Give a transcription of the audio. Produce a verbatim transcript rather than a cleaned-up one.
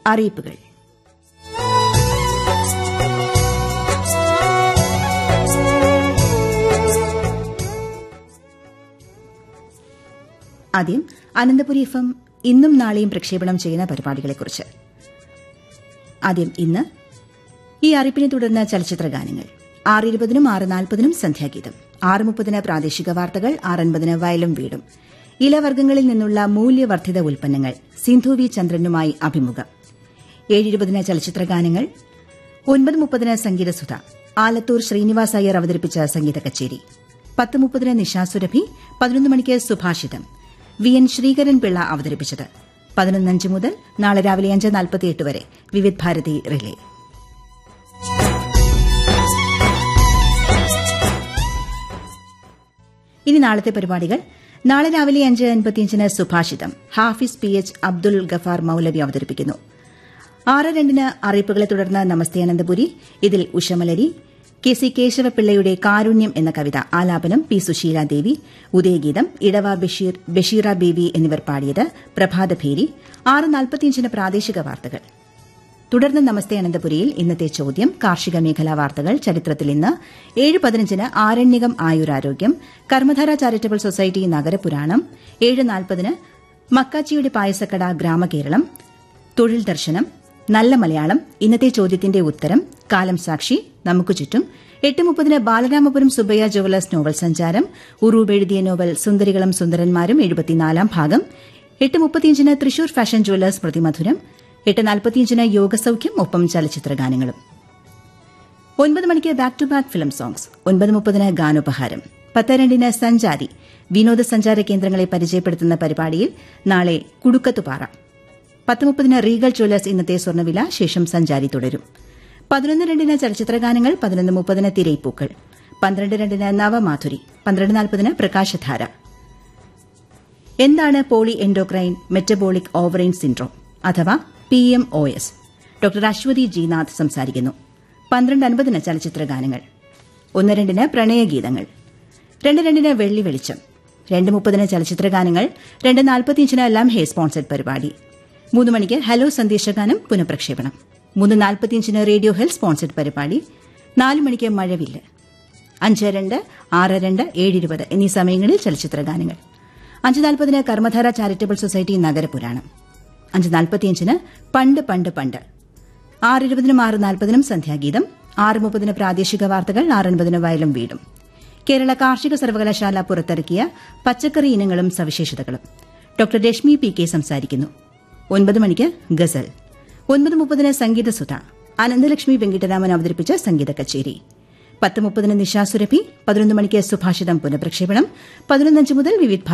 അറിയിപ്പുകൾ. ആദ്യം Ananthapuri F M ഇന്നും നാളെയും പ്രക്ഷേപണം ചെയ്യുന്ന പരിപാടികളെക്കുറിച്ച്. ആദ്യം ഇന്ന് ഈ അറിയിപ്പിനെ തുടർന്ന് ചലച്ചിത്ര ഗാനങ്ങൾ. ആറ് ഇരുപതിനും ആറ് നാൽപ്പതിനും സന്ധ്യാഗീതം, ആറ് മുപ്പതിന് പ്രാദേശിക വാർത്തകൾ, ആറ് അൻപതിന് വയലും വീടും, ഇലവർഗ്ഗങ്ങളിൽ നിന്നുള്ള മൂല്യവർദ്ധിത ഉൽപ്പന്നങ്ങൾ, സിന്ധു വി ചന്ദ്രനുമായി അഭിമുഖം, ഏഴ് ഇരുപതിന് ചലച്ചിത്ര ഗാനങ്ങൾ, ഒൻപത് മുപ്പതിന് സംഗീതസുധ, ആലത്തൂർ ശ്രീനിവാസ് അയ്യർ അവതരിപ്പിച്ച സംഗീത കച്ചേരി, പത്ത് മുപ്പതിന് നിശാസുരഭി, പതിനൊന്ന് മണിക്ക് സുഭാഷിതം, വി എൻ ശ്രീകരൻ പിള്ള അവതരിപ്പിച്ചത്, പതിനൊന്നഞ്ച് മുതൽ നാളെ രാവിലെ അഞ്ച് നാൽപ്പത്തിയെട്ട് വരെ വിവിധ് ഭാരതി റിലേ. ഇനി നാളത്തെ പരിപാടികൾ. നാളെ രാവിലെ അഞ്ച് അൻപത്തിയഞ്ചിന് സുഭാഷിതം, ഹാഫിസ് പി എച്ച് അബ്ദുൽ ഗഫാർ മൌലവി അവതരിപ്പിക്കുന്നു. ആറ് രണ്ടിന് അറിയിപ്പുകളെ തുടർന്ന് നമസ്തേ അനന്തപുരി. ഇതിൽ ഉഷമലരി, കെ സി കേശവപിള്ളയുടെ കാരുണ്യം എന്ന കവിത ആലാപനം പി സുശീലാദേവി, ഉദയഗീതം ഇടവ ബഷീർ ബഷീറ ബേബി എന്നിവർ പാടിയത്, പ്രഭാതഭേരി. ആറ് നാൽപ്പത്തിയഞ്ചിന് പ്രാദേശിക വാർത്തകൾ. തുടർന്ന് നമസ്തേ അനന്തപുരിയിൽ ഇന്നത്തെ ചോദ്യം, കാർഷിക മേഖലാ വാർത്തകൾ, ചരിത്രത്തിൽ ഇന്ന്. ഏഴ് പതിനഞ്ചിന് ആരണ്യകം ആയുരാരോഗ്യം, കർമ്മധാര ചാരിറ്റബിൾ സൊസൈറ്റി നഗരപുരാണം. ഏഴ് നാൽപ്പതിന് മക്കാച്ചിയുടെ പായസക്കട ഗ്രാമകേരളം, തൊഴിൽ ദർശനം, നല്ല മലയാളം, ഇന്നത്തെ ചോദ്യത്തിന്റെ ഉത്തരം, കാലം സാക്ഷി, നമുക്ക് ചുറ്റും. എട്ട് മുപ്പതിന് ബാലരാമപുരം സുബയ്യ ജുവലേഴ്സ് നോവൽ സഞ്ചാരം, ഉറൂബ് എഴുതിയ നോവൽ സുന്ദരികളും സുന്ദരന്മാരും എഴുപത്തിനാലാം ഭാഗം. എട്ട് മുപ്പത്തിയഞ്ചിന് തൃശൂർ ഫാഷൻ ജുവലേഴ്സ് പ്രതിമധുരം. എട്ട് നാൽപ്പത്തിയഞ്ചിന് യോഗസൌഖ്യം, ഒപ്പം ചലച്ചിത്ര ഗാനങ്ങളും. ഒൻപത് മണിക്ക് back to back film songs. ഒൻപത് മുപ്പതിന് ഗാനോപഹാരം. പത്ത് രണ്ടിന് സഞ്ചാരി, വിനോദസഞ്ചാര കേന്ദ്രങ്ങളെ പരിചയപ്പെടുത്തുന്ന പരിപാടിയിൽ നാളെ കുടുക്കത്തുപാറ. പത്ത് മുപ്പതിന് റീഗൽ ജ്വല്ലേഴ്സ് ഇന്നത്തെ സ്വർണ്ണവില, ശേഷം സഞ്ചാരി തുടരും. പതിനൊന്ന് രണ്ടിന് ചലച്ചിത്ര ഗാനങ്ങൾ, പതിനൊന്ന് മുപ്പതിന് തിരയിപ്പൂക്കൾ, പന്ത്രണ്ട് രണ്ടിന് നവമാധുരി, പന്ത്രണ്ട് നാൽപ്പതിന് പ്രകാശധാര. എന്താണ് പോളി എൻഡോക്രൈൻ മെറ്റബോളിക് ഓവറൈൻ സിൻഡ്രോം അഥവാ P M O S? Doctor Aswathy Jinath സംസാരിക്കുന്നു. പന്ത്രണ്ട് അൻപതിന് ചലച്ചിത്ര ഗാനങ്ങൾ. ഒന്ന് രണ്ടിന് പ്രണയഗീതങ്ങൾ, രണ്ട് രണ്ടിന് വെള്ളി വെളിച്ചം, രണ്ട് മുപ്പതിന് ചലച്ചിത്ര ഗാനങ്ങൾ, രണ്ട് നാൽപ്പത്തിയഞ്ചിന് ലംഹെ സ്പോൺസർഡ് പരിപാടി. മൂന്ന് മണിക്ക് ഹലോ സന്ദേശഗാനം പുനഃപ്രക്ഷേപണം. മൂന്ന് നാൽപ്പത്തിയഞ്ചിന് റേഡിയോ ഹെൽത്ത് സ്പോൺസർഡ് പരിപാടി. നാല് മണിക്ക് മഴവില്ല്. അഞ്ച് രണ്ട്, ആറ് രണ്ട്, ഏഴ് ഇരുപത് എന്നീ സമയങ്ങളിൽ ചലച്ചിത്ര ഗാനങ്ങൾ. അഞ്ച് നാൽപ്പതിന് കർമ്മധാര ചാരിറ്റബിൾ സൊസൈറ്റി നഗരപുരാണം. അഞ്ച് നാൽപ്പത്തിയഞ്ചിന് പണ്ട് പണ്ട് പണ്ട്. ആറ് ഇരുപതിനും ആറ് നാൽപ്പതിനും സന്ധ്യാഗീതം. ആറ് മുപ്പതിന് പ്രാദേശിക വാർത്തകൾ, ആറ് അൻപതിന് വയലും വീടും. കേരള കാർഷിക സർവകലാശാല പുറത്തിറക്കിയ പച്ചക്കറി ഇനങ്ങളും സവിശേഷതകളും. ഡോക്ടർ രശ്മി പി കെ സംസാരിക്കുന്നു. ഒൻപത് മണിക്ക് ഗസൽ. ഒൻപത് മുപ്പതിന് സംഗീതസുധ, അനന്തലക്ഷ്മി വെങ്കിട്ടരാമൻ അവതരിപ്പിച്ച സംഗീത കച്ചേരി. പത്ത് മുപ്പതിന് നിശാസുരഭി. പതിനൊന്ന് മണിക്ക് സുഭാഷിതം പുനഃപ്രക്ഷേപണം. പതിനൊന്നഞ്ച് മുതൽ വിവിധ